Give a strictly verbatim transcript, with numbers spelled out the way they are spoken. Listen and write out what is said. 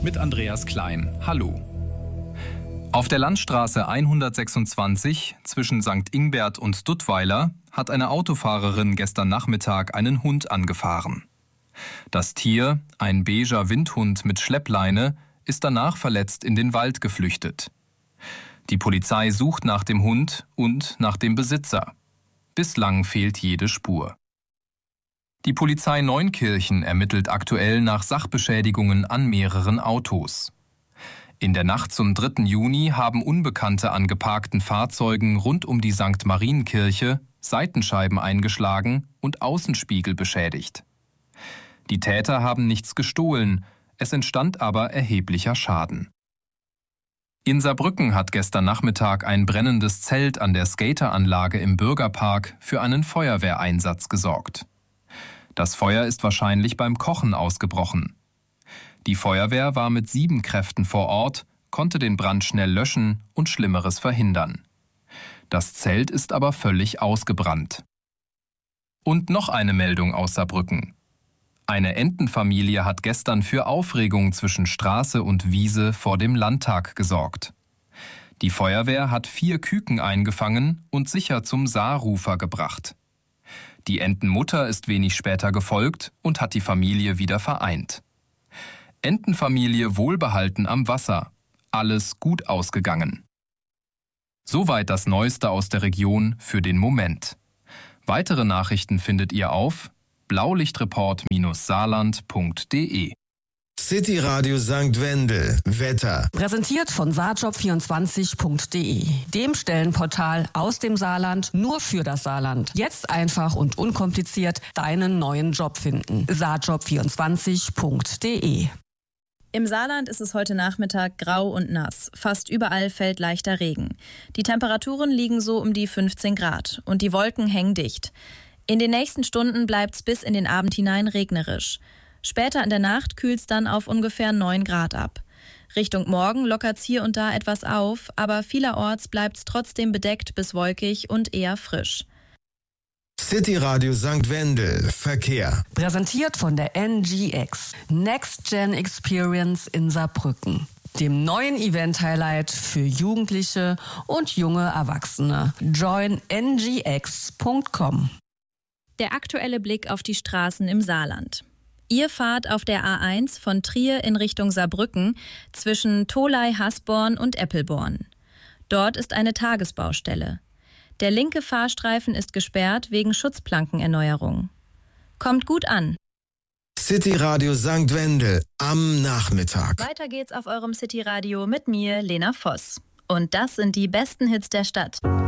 mit Andreas Klein. Hallo. Auf der Landstraße hundertsechsundzwanzig zwischen Sankt Ingbert und Duttweiler hat eine Autofahrerin gestern Nachmittag einen Hund angefahren. Das Tier, ein beiger Windhund mit Schleppleine, ist danach verletzt in den Wald geflüchtet. Die Polizei sucht nach dem Hund und nach dem Besitzer. Bislang fehlt jede Spur. Die Polizei Neunkirchen ermittelt aktuell nach Sachbeschädigungen an mehreren Autos. In der Nacht zum dritten Juni haben Unbekannte an geparkten Fahrzeugen rund um die Sankt Marienkirche Seitenscheiben eingeschlagen und Außenspiegel beschädigt. Die Täter haben nichts gestohlen, es entstand aber erheblicher Schaden. In Saarbrücken hat gestern Nachmittag ein brennendes Zelt an der Skateranlage im Bürgerpark für einen Feuerwehreinsatz gesorgt. Das Feuer ist wahrscheinlich beim Kochen ausgebrochen. Die Feuerwehr war mit sieben Kräften vor Ort, konnte den Brand schnell löschen und Schlimmeres verhindern. Das Zelt ist aber völlig ausgebrannt. Und noch eine Meldung aus Saarbrücken. Eine Entenfamilie hat gestern für Aufregung zwischen Straße und Wiese vor dem Landtag gesorgt. Die Feuerwehr hat vier Küken eingefangen und sicher zum Saarrufer gebracht. Die Entenmutter ist wenig später gefolgt und hat die Familie wieder vereint. Entenfamilie wohlbehalten am Wasser. Alles gut ausgegangen. Soweit das Neueste aus der Region für den Moment. Weitere Nachrichten findet ihr auf blaulichtreport Saarland punkt de. City Radio Sankt Wendel. Wetter. Präsentiert von saarjob vierundzwanzig punkt de, dem Stellenportal aus dem Saarland nur für das Saarland. Jetzt einfach und unkompliziert deinen neuen Job finden. saarjob vierundzwanzig punkt de. Im Saarland ist es heute Nachmittag grau und nass. Fast überall fällt leichter Regen. Die Temperaturen liegen so um die fünfzehn Grad und die Wolken hängen dicht. In den nächsten Stunden bleibt es bis in den Abend hinein regnerisch. Später in der Nacht kühlt es dann auf ungefähr neun Grad ab. Richtung Morgen lockert es hier und da etwas auf, aber vielerorts bleibt es trotzdem bedeckt bis wolkig und eher frisch. City Radio Sankt Wendel. Verkehr. Präsentiert von der N G X. Next Gen Experience in Saarbrücken. Dem neuen Event-Highlight für Jugendliche und junge Erwachsene. join n g x punkt com. Der aktuelle Blick auf die Straßen im Saarland. Ihr fahrt auf der A eins von Trier in Richtung Saarbrücken zwischen Tholey-Hasborn und Eppelborn. Dort ist eine Tagesbaustelle. Der linke Fahrstreifen ist gesperrt wegen Schutzplankenerneuerung. Kommt gut an. City Radio Sankt Wendel am Nachmittag. Weiter geht's auf eurem City Radio mit mir, Lena Voss. Und das sind die besten Hits der Stadt.